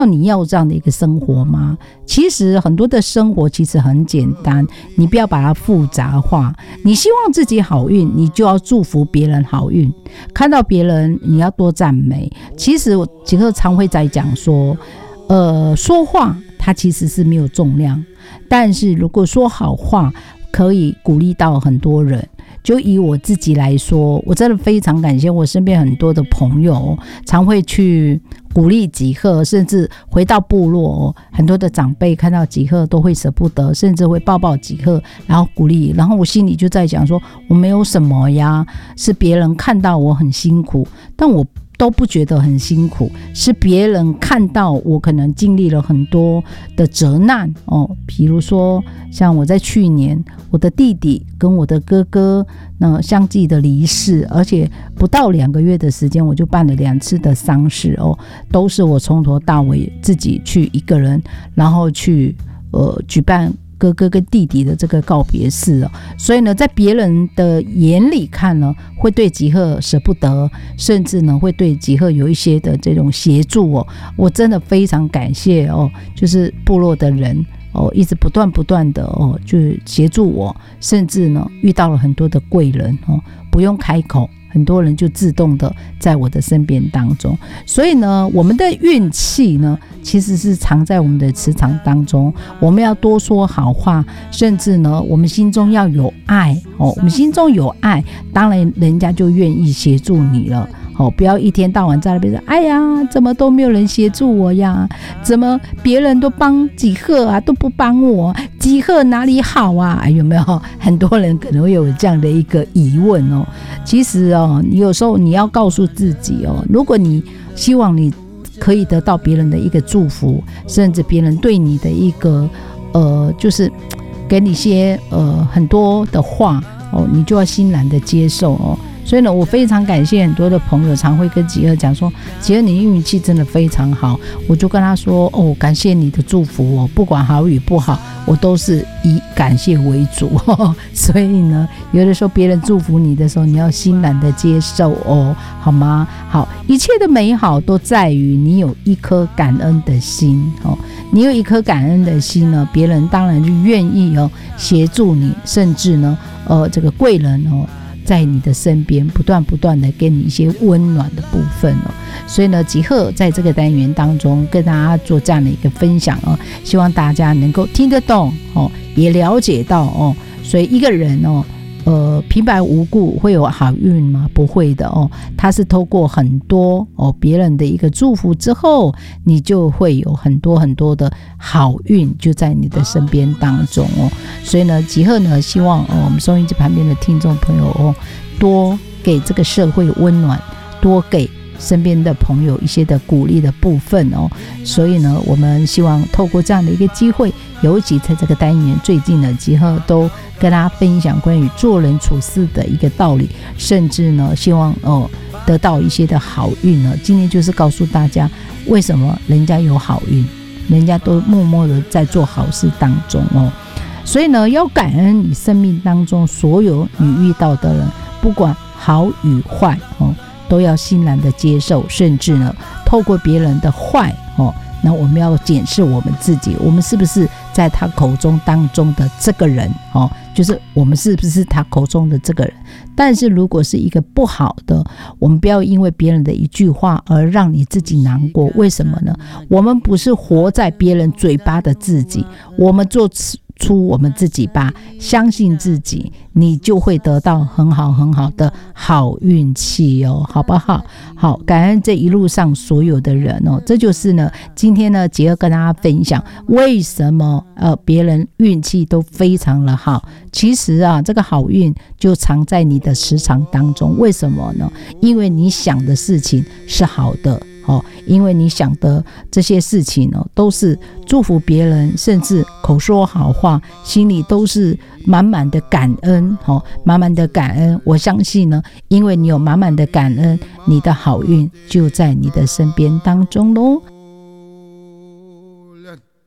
你要这样的一个生活吗？其实很多的生活其实很简单，你不要把它复杂化。你希望自己好运，你就要祝福别人好运，看到别人你要多赞美。其实我几个常会在讲说说话它其实是没有重量，但是如果说好话可以鼓励到很多人。就以我自己来说，我真的非常感谢我身边很多的朋友，常会去鼓励吉鹤，甚至回到部落，很多的长辈看到吉鹤都会舍不得，甚至会抱抱吉鹤，然后鼓励。然后我心里就在讲说，我没有什么呀，是别人看到我很辛苦，但我都不觉得很辛苦，是别人看到我可能经历了很多的责难比如说像我在去年，我的弟弟跟我的哥哥相继的离世，而且不到2个月的时间，我就办了2次的丧事都是我从头到尾自己去一个人，然后去举办哥哥跟弟弟的这个告别式所以呢，在别人的眼里看呢，会对吉鹤舍不得，甚至呢会对吉鹤有一些的这种协助我真的非常感谢就是部落的人一直不断的就协助我，甚至呢遇到了很多的贵人不用开口，很多人就自动的在我的身边当中。所以呢，我们的运气呢其实是藏在我们的磁场当中，我们要多说好话，甚至呢我们心中要有爱我们心中有爱，当然人家就愿意协助你了不要一天到晚在那边说，哎呀，怎么都没有人协助我呀？怎么别人都帮吉鹤啊，都不帮我？吉鹤哪里好啊？有没有很多人可能会有这样的一个疑问其实你有时候你要告诉自己如果你希望你可以得到别人的一个祝福，甚至别人对你的一个就是给你些很多的话你就要欣然的接受所以呢，我非常感谢很多的朋友常会跟吉鹤讲说，吉鹤你运气真的非常好，我就跟他说感谢你的祝福不管好与不好，我都是以感谢为主所以呢，有的时候别人祝福你的时候，你要欣然的接受好吗？好，一切的美好都在于你有一颗感恩的心你有一颗感恩的心呢，别人当然就愿意协助你，甚至呢这个贵人在你的身边不断的给你一些温暖的部分所以呢，吉鹤在这个单元当中跟大家做这样的一个分享希望大家能够听得懂也了解到所以一个人平白无故会有好运吗？不会的他是透过很多别人的一个祝福之后，你就会有很多的好运就在你的身边当中所以呢，吉鹤呢希望我们收音机旁边的听众朋友多给这个社会温暖，多给身边的朋友一些的鼓励的部分所以呢，我们希望透过这样的一个机会，尤其在这个单元最近呢，吉鹤都跟大家分享关于做人处事的一个道理，甚至呢希望得到一些的好运今天就是告诉大家为什么人家有好运，人家都默默的在做好事当中所以呢，要感恩你生命当中所有你遇到的人，不管好与坏都要欣然的接受，甚至呢透过别人的坏那我们要检视我们自己，我们是不是在他口中当中的这个人就是我们是不是他口中的这个人。但是如果是一个不好的，我们不要因为别人的一句话而让你自己难过。为什么呢？我们不是活在别人嘴巴的自己，我们做出我们自己吧，相信自己，你就会得到很好的好运气好不好？好，感恩这一路上所有的人这就是呢，今天呢杰儿跟大家分享为什么别人运气都非常的好。其实这个好运就藏在你的时常当中。为什么呢？因为你想的事情是好的因为你想的这些事情都是祝福别人，甚至口说好话，心里都是满满的感恩满满的感恩。我相信呢，因为你有满满的感恩，你的好运就在你的身边当中咯。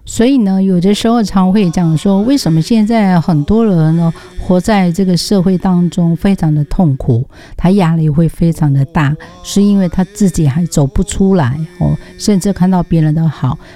所以呢，有的时候常会讲说，为什么现在很多人呢活在这个社会当中非常的痛苦，他压力会非常的大，是因为他自己还走不出来甚至看到别人的好，